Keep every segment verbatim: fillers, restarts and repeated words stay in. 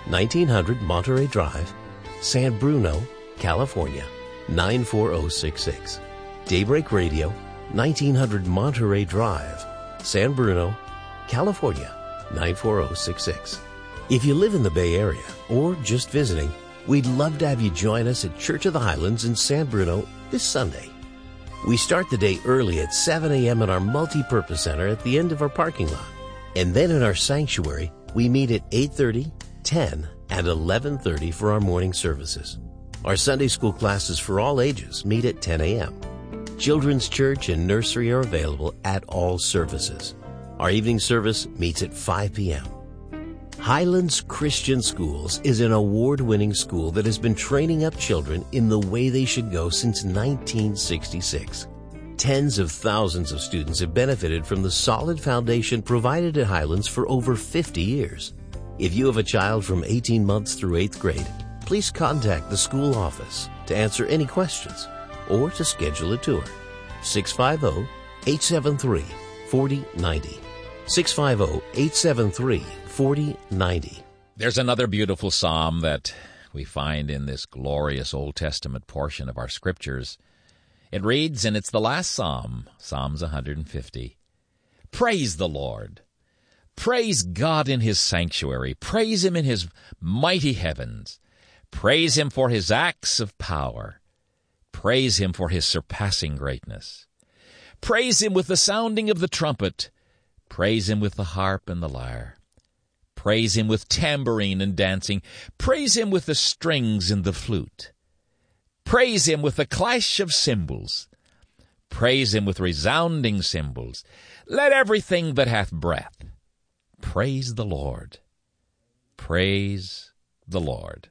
nineteen hundred Monterey Drive, San Bruno, California, nine four zero six six. Daybreak Radio, nineteen hundred Monterey Drive, San Bruno, California, nine four zero six six. If you live in the Bay Area or just visiting, we'd love to have you join us at Church of the Highlands in San Bruno this Sunday. We start the day early at seven a.m. at our multi-purpose center at the end of our parking lot. And then in our sanctuary, we meet at eight thirty, ten, and eleven thirty for our morning services. Our Sunday school classes for all ages meet at ten a.m. Children's church and nursery are available at all services. Our evening service meets at five p.m. Highlands Christian Schools is an award-winning school that has been training up children in the way they should go since nineteen sixty-six. Tens of thousands of students have benefited from the solid foundation provided at Highlands for over fifty years. If you have a child from eighteen months through eighth grade, please contact the school office to answer any questions or to schedule a tour. six five zero, eight seven three, four zero nine zero. six five zero, eight seven three, four zero nine zero. There's another beautiful psalm that we find in this glorious Old Testament portion of our scriptures. It reads, and it's the last psalm, Psalms one hundred fifty. Praise the Lord. Praise God in His sanctuary. Praise Him in His mighty heavens. Praise Him for His acts of power. Praise Him for His surpassing greatness. Praise Him with the sounding of the trumpet. Praise Him with the harp and the lyre. Praise Him with tambourine and dancing. Praise Him with the strings and the flute. Praise Him with the clash of cymbals. Praise Him with resounding cymbals. Let everything that hath breath praise the Lord. Praise the Lord.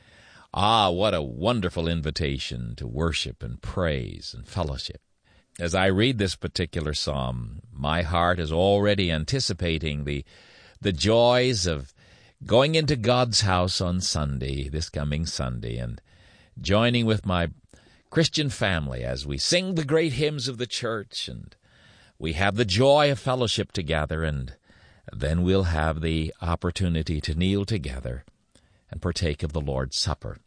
Ah, what a wonderful invitation to worship and praise and fellowship. As I read this particular psalm, my heart is already anticipating the the joys of going into God's house on Sunday, this coming Sunday, and joining with my Christian family as we sing the great hymns of the church, and we have the joy of fellowship together, and then we'll have the opportunity to kneel together and partake of the Lord's Supper.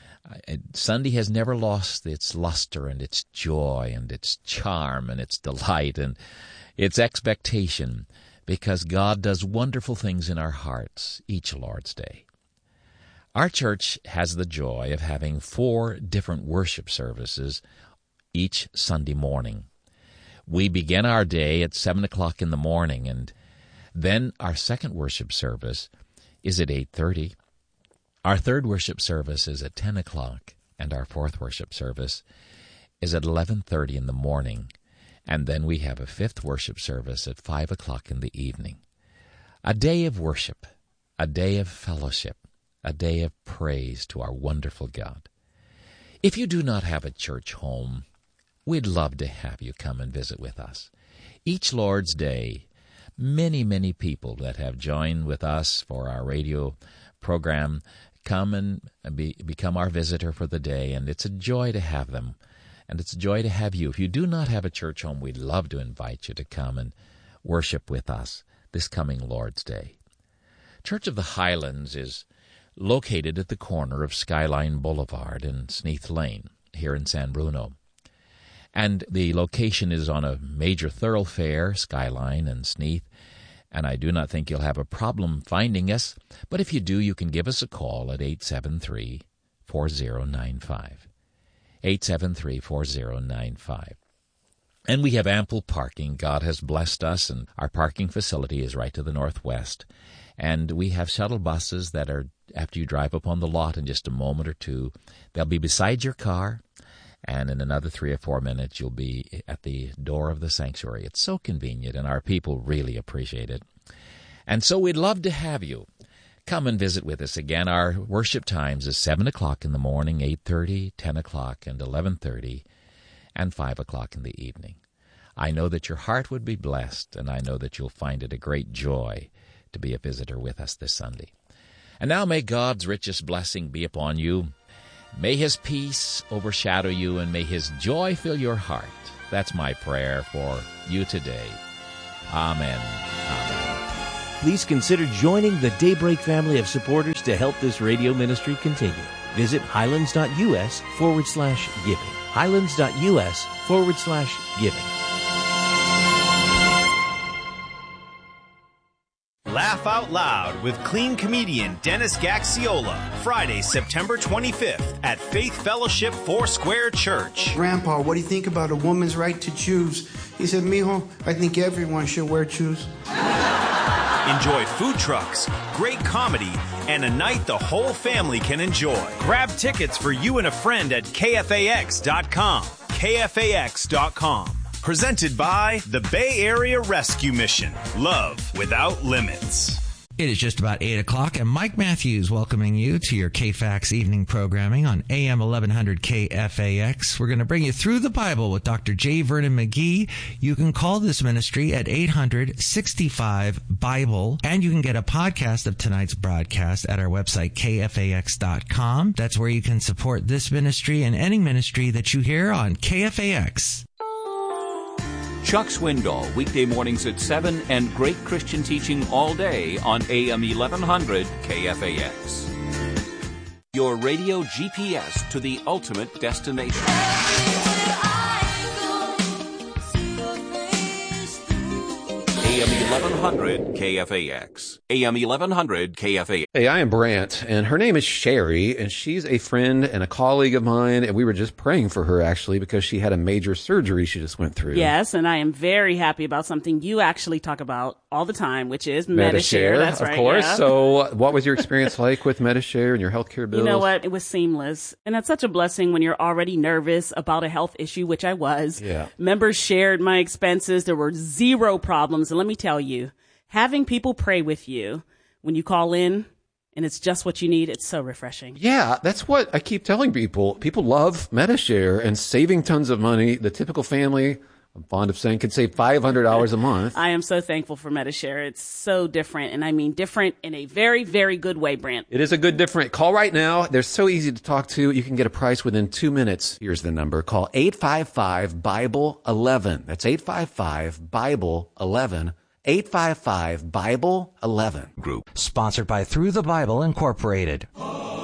Sunday has never lost its luster and its joy and its charm and its delight and its expectation, because God does wonderful things in our hearts each Lord's Day. Our church has the joy of having four different worship services each Sunday morning. We begin our day at seven o'clock in the morning, and then our second worship service is at eight thirty. Our third worship service is at ten o'clock, and our fourth worship service is at eleven thirty in the morning. And then we have a fifth worship service at five o'clock in the evening. A day of worship, a day of fellowship, a day of praise to our wonderful God. If you do not have a church home, we'd love to have you come and visit with us. Each Lord's Day, many, many people that have joined with us for our radio program come and be, become our visitor for the day, and it's a joy to have them. And it's a joy to have you. If you do not have a church home, we'd love to invite you to come and worship with us this coming Lord's Day. Church of the Highlands is located at the corner of Skyline Boulevard and Sneath Lane here in San Bruno. And the location is on a major thoroughfare, Skyline and Sneath, and I do not think you'll have a problem finding us. But if you do, you can give us a call at eight seven three, four zero nine five. eight seven three, four zero nine five. And we have ample parking. God has blessed us, and our parking facility is right to the northwest. And we have shuttle buses that are, after you drive up on the lot in just a moment or two, they'll be beside your car, and in another three or four minutes you'll be at the door of the sanctuary. It's so convenient, and our people really appreciate it. And so we'd love to have you come and visit with us. Again, our worship times is seven o'clock in the morning, eight thirty, ten o'clock, and eleven thirty, and five o'clock in the evening. I know that your heart would be blessed, and I know that you'll find it a great joy to be a visitor with us this Sunday. And now may God's richest blessing be upon you. May His peace overshadow you, and may His joy fill your heart. That's my prayer for you today. Amen. Amen. please consider joining the Daybreak family of supporters to help this radio ministry continue. Visit highlands.us forward slash giving. Highlands.us forward slash giving. Laugh Out Loud with clean comedian Dennis Gaxiola, Friday, September twenty-fifth at Faith Fellowship Foursquare Church. Grandpa, what do you think about a woman's right to choose? He said, mijo, I think everyone should wear shoes. Enjoy food trucks, great comedy, and a night the whole family can enjoy. Grab tickets for you and a friend at K F A X dot com. K F A X dot com. Presented by the Bay Area Rescue Mission. Love without limits. It is just about eight o'clock, and Mike Matthews welcoming you to your K F A X evening programming on A M eleven hundred K F A X. We're going to bring you through the Bible with Doctor J. Vernon McGee. You can call this ministry at eight hundred sixty-five Bible, and you can get a podcast of tonight's broadcast at our website, K F A X dot com. That's where you can support this ministry and any ministry that you hear on K F A X. Chuck Swindoll, weekday mornings at seven, and great Christian teaching all day on A M eleven hundred K F A X. Your radio G P S to the ultimate destination. A M eleven hundred K F A X. A M eleven hundred K F A X. Hey, I am Brant, and her name is Sherry, and she's a friend and a colleague of mine, and we were just praying for her, actually, because she had a major surgery she just went through. Yes, and I am very happy about something you actually talk about all the time, which is Medi-Share. That's of right, course. yeah. So what was your experience like with Medi-Share and your healthcare bills? You know what? It was seamless. And it's such a blessing when you're already nervous about a health issue, which I was. Yeah. Members shared my expenses. There were zero problems. And let me tell you, having people pray with you when you call in and it's just what you need, it's so refreshing. Yeah, that's what I keep telling people. People love Medi-Share and saving tons of money. The typical family, I'm fond of saying, could save five hundred dollars a month. I am so thankful for Medi-Share. It's so different, and I mean different in a very, very good way, Brant. It is a good different. Call right now. They're so easy to talk to. You can get a price within two minutes. Here's the number. Call eight five five Bible eleven. That's eight five five Bible eleven. eight five five Bible eleven. Group. Sponsored by Through the Bible Incorporated.